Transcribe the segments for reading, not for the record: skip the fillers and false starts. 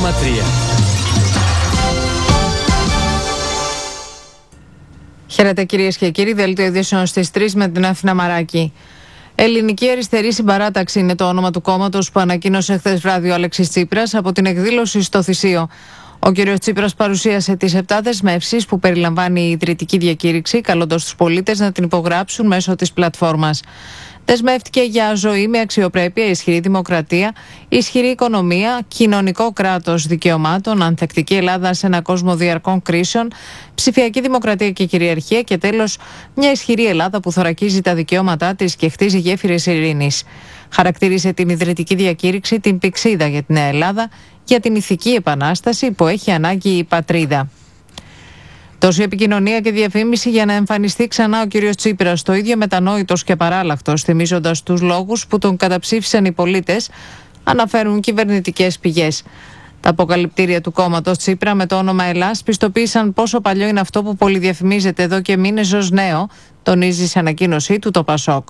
Χαίρετε κυρίες και κύριοι, δελτίο ειδήσεων στις 3 με την Αθήνα Μαράκη. Ελληνική Αριστερή Συμπαράταξη είναι το όνομα του κόμματος που ανακοίνωσε χθες βράδυ ο Αλέξης Τσίπρας από την εκδήλωση στο Θησίο. Ο κ. Τσίπρας παρουσίασε τις 7 δεσμεύσεις που περιλαμβάνει η ιδρυτική διακήρυξη, καλώντας τους πολίτες να την υπογράψουν μέσω της πλατφόρμας. Δεσμεύτηκε για ζωή με αξιοπρέπεια, ισχυρή δημοκρατία, ισχυρή οικονομία, κοινωνικό κράτος δικαιωμάτων, ανθεκτική Ελλάδα σε ένα κόσμο διαρκών κρίσεων, ψηφιακή δημοκρατία και κυριαρχία και τέλος μια ισχυρή Ελλάδα που θωρακίζει τα δικαιώματά της και χτίζει γέφυρες ειρήνης. Χαρακτήρισε την ιδρυτική διακήρυξη την πηξίδα για τη Νέα Ελλάδα, για την ηθική επανάσταση που έχει ανάγκη η πατρίδα. Τόση επικοινωνία και διαφήμιση για να εμφανιστεί ξανά ο κύριος Τσίπρας, το ίδιο μετανόητος και παράλλαχτος, θυμίζοντας τους λόγους που τον καταψήφισαν οι πολίτες, αναφέρουν κυβερνητικές πηγές. Τα αποκαλυπτήρια του κόμματος Τσίπρα με το όνομα Ελλάς πιστοποίησαν πόσο παλιό είναι αυτό που πολυδιαφημίζεται εδώ και μήνες ως νέο, τονίζει σε ανακοίνωσή του το Πασόκ.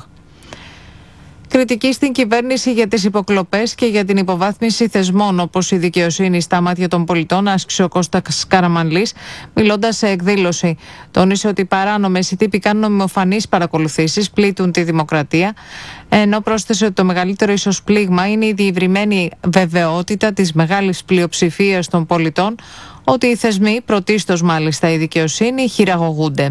Κριτική στην κυβέρνηση για τις υποκλοπές και για την υποβάθμιση θεσμών όπως η δικαιοσύνη στα μάτια των πολιτών, άσκησε ο Κώστας Καραμανλής, μιλώντας σε εκδήλωση. Τόνισε ότι οι παράνομες ή τυπικά νομιμοφανείς παρακολουθήσεις πλήττουν τη δημοκρατία, ενώ πρόσθεσε ότι το μεγαλύτερο ίσως πλήγμα είναι η διευρυμένη βεβαιότητα της μεγάλης πλειοψηφίας των πολιτών ότι οι θεσμοί, πρωτίστως μάλιστα η δικαιοσύνη, χειραγωγούνται.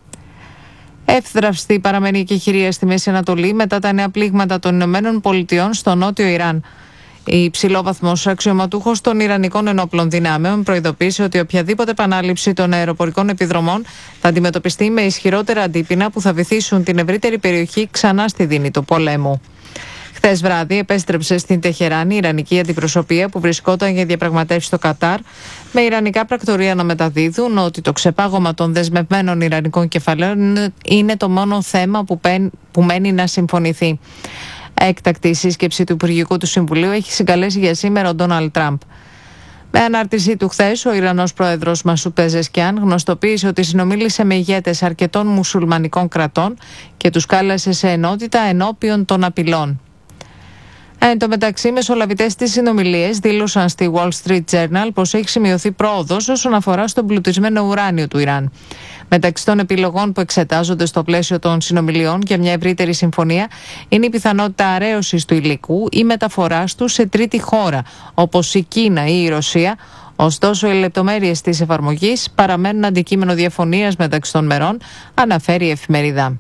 Εύθραυστη παραμένει η εκεχηρία στη Μέση Ανατολή μετά τα νέα πλήγματα των Ηνωμένων Πολιτειών στο νότιο Ιράν. Η υψηλόβαθμος αξιωματούχος των Ιρανικών Ενόπλων Δυνάμεων προειδοποίησε ότι οποιαδήποτε επανάληψη των αεροπορικών επιδρομών θα αντιμετωπιστεί με ισχυρότερα αντίπεινα που θα βυθίσουν την ευρύτερη περιοχή ξανά στη δίνη του πολέμου. Χθες βράδυ επέστρεψε στην Τεχεράνη η Ιρανική αντιπροσωπεία που βρισκόταν για διαπραγματεύσεις στο Κατάρ, με ιρανικά πρακτορεία να μεταδίδουν ότι το ξεπάγωμα των δεσμευμένων ιρανικών κεφαλαίων είναι το μόνο θέμα που μένει να συμφωνηθεί. Έκτακτη σύσκεψη του Υπουργικού του Συμβουλίου έχει συγκαλέσει για σήμερα ο Ντόναλντ Τραμπ. Με ανάρτησή του χθες, ο Ιρανός πρόεδρος Μασούδ Πεζεσκιάν γνωστοποίησε ότι συνομίλησε με ηγέτες αρκετών μουσουλμανικών κρατών και τους κάλεσε σε ενότητα ενώπιον των απειλών. Εν τω μεταξύ, μεσολαβητές στις συνομιλίες δήλωσαν στη Wall Street Journal πως έχει σημειωθεί πρόοδος όσον αφορά στον πλουτισμένο ουράνιο του Ιράν. Μεταξύ των επιλογών που εξετάζονται στο πλαίσιο των συνομιλιών για μια ευρύτερη συμφωνία είναι η πιθανότητα αραίωσης του υλικού ή μεταφοράς του σε τρίτη χώρα, όπως η Κίνα ή η Ρωσία. Ωστόσο, οι λεπτομέρειες της εφαρμογής παραμένουν αντικείμενο διαφωνίας μεταξύ των μερών, αναφέρει η εφημερίδα.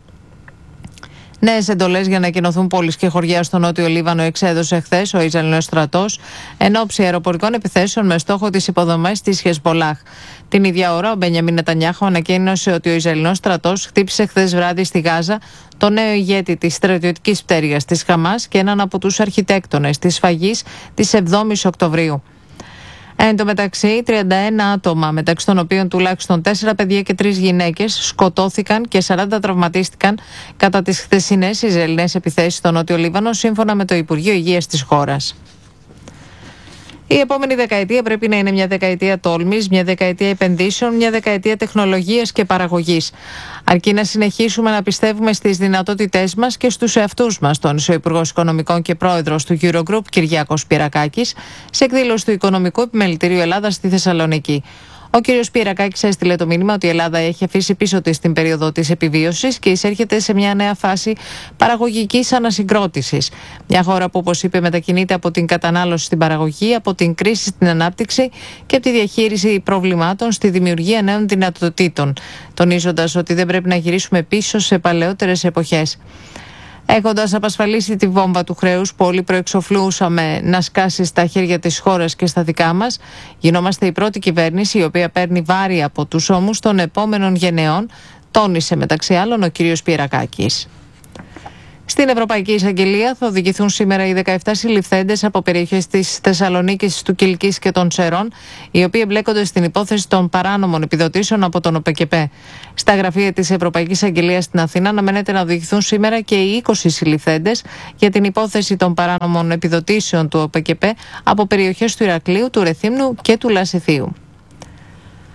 Νέες εντολές για να ακινωθούν πόλεις και χωριά στο νότιο Λίβανο εξέδωσε χθες ο Ισραηλινός στρατός εν ώψη αεροπορικών επιθέσεων με στόχο τις υποδομές της Χεσμπολάχ. Την ίδια ώρα, ο Μπενιαμίν Νετανιάχου ανακοίνωσε ότι ο Ισραηλινός στρατός χτύπησε χθες βράδυ στη Γάζα τον νέο ηγέτη της στρατιωτικής πτέρυγας της Χαμάς και έναν από τους αρχιτέκτονες της σφαγής της 7ης Οκτωβρίου. Εν τω μεταξύ, 31 άτομα, μεταξύ των οποίων τουλάχιστον 4 παιδιά και 3 γυναίκες, σκοτώθηκαν και 40 τραυματίστηκαν κατά τις χθεσινές Ισραηλινές επιθέσεις στο Νότιο Λίβανο, σύμφωνα με το Υπουργείο Υγείας της χώρας. Η επόμενη δεκαετία πρέπει να είναι μια δεκαετία τόλμης, μια δεκαετία επενδύσεων, μια δεκαετία τεχνολογίας και παραγωγής. Αρκεί να συνεχίσουμε να πιστεύουμε στις δυνατότητές μας και στους εαυτούς μας, τόνισε ο Υπουργός Οικονομικών και Πρόεδρος του Eurogroup, Κυριάκος Πυρακάκης, σε εκδήλωση του Οικονομικού Επιμελητηρίου Ελλάδας στη Θεσσαλονίκη. Ο κ. Πυρακάκης έστειλε το μήνυμα ότι η Ελλάδα έχει αφήσει πίσω της την περίοδο της επιβίωσης και εισέρχεται σε μια νέα φάση παραγωγικής ανασυγκρότησης. Μια χώρα που, όπως είπε, μετακινείται από την κατανάλωση στην παραγωγή, από την κρίση στην ανάπτυξη και από τη διαχείριση προβλημάτων στη δημιουργία νέων δυνατοτήτων, τονίζοντας ότι δεν πρέπει να γυρίσουμε πίσω σε παλαιότερες εποχές. Έχοντας απασφαλίσει τη βόμβα του χρέους που όλοι προεξοφλούσαμε να σκάσει στα χέρια της χώρας και στα δικά μας, γινόμαστε η πρώτη κυβέρνηση η οποία παίρνει βάρη από τους ώμους των επόμενων γενεών, τόνισε μεταξύ άλλων ο κ. Πυρακάκης. Στην Ευρωπαϊκή Εισαγγελία θα οδηγηθούν σήμερα οι 17 συλληφθέντες από περιοχές της Θεσσαλονίκης, του Κιλκής και των Σερών, οι οποίοι εμπλέκονται στην υπόθεση των παράνομων επιδοτήσεων από τον ΟΠΕΚΕΠΕ. Στα γραφεία της Ευρωπαϊκής Εισαγγελίας στην Αθήνα αναμένεται να οδηγηθούν σήμερα και οι 20 συλληφθέντες για την υπόθεση των παράνομων επιδοτήσεων του ΟΠΕΚΕΠΕ από περιοχές του Ηρακλείου, του Ρεθύμνου και του Λασιθίου.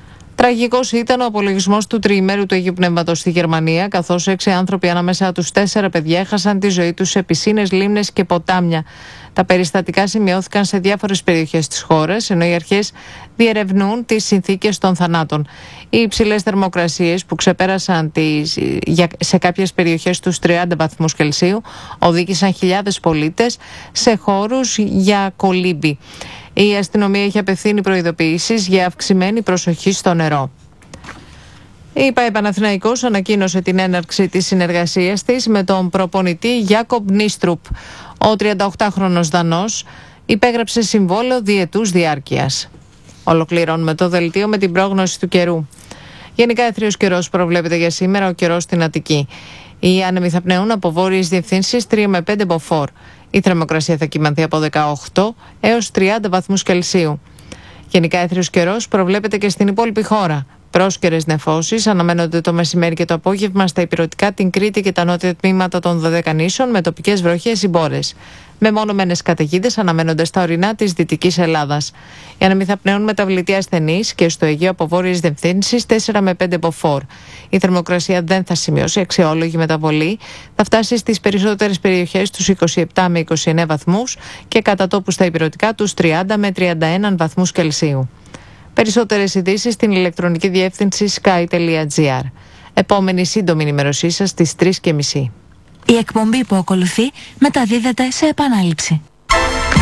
Τραγικός ήταν ο απολογισμός του τριημέρου του Αγίου Πνεύματος στη Γερμανία, καθώς 6 άνθρωποι ανάμεσα τους 4 παιδιά έχασαν τη ζωή τους σε πισίνες, λίμνες και ποτάμια. Τα περιστατικά σημειώθηκαν σε διάφορες περιοχές της χώρας, ενώ οι αρχές διερευνούν τις συνθήκες των θανάτων. Οι υψηλές θερμοκρασίες που ξεπέρασαν σε κάποιες περιοχές τους 30 βαθμούς Κελσίου οδήγησαν χιλιάδες πολίτες σε χώρους για κολύμπη. Η αστυνομία έχει απευθύνει προειδοποιήσεις για αυξημένη προσοχή στο νερό. Η ΠΑΕ Παναθηναϊκός ανακοίνωσε την έναρξη της συνεργασίας της με τον προπονητή Γιάκομπ Νίστρουπ. Ο 38χρονος Δανός υπέγραψε συμβόλαιο διετούς διάρκειας. Ολοκληρώνουμε το δελτίο με την πρόγνωση του καιρού. Γενικά αίθριος καιρός προβλέπεται για σήμερα, ο καιρός στην Αττική. Οι άνεμοι θα πνέουν από βόρειες διευθύνσεις 3 με 5 μποφόρ. Η θερμοκρασία θα κυμανθεί από 18 έως 30 βαθμούς Κελσίου. Γενικά αίθριος καιρός προβλέπεται και στην υπόλοιπη χώρα. Πρόσκαιρες νεφώσεις αναμένονται το μεσημέρι και το απόγευμα στα ηπειρωτικά, την Κρήτη και τα νότια τμήματα των Δωδεκανήσων με τοπικές βροχές ή μπόρες. Μεμονωμένες καταιγίδες αναμένονται στα ορεινά της Δυτικής Ελλάδας. Οι άνεμοι θα πνέουν μεταβλητή ασθενής και στο Αιγαίο από βόρειες διευθύνσεις 4 με 5 μποφόρ. Η θερμοκρασία δεν θα σημειώσει αξιόλογη μεταβολή. Θα φτάσει στις περισσότερες περιοχές τους 27 με 29 βαθμούς και κατά τόπου στα ηπειρωτικά τους 30 με 31 βαθμούς Κελσίου. Περισσότερες ειδήσεις στην ηλεκτρονική διεύθυνση sky.gr. Επόμενη σύντομη ενημέρωσή σας στις 3:30. Η εκπομπή που ακολουθεί μεταδίδεται σε επανάληψη.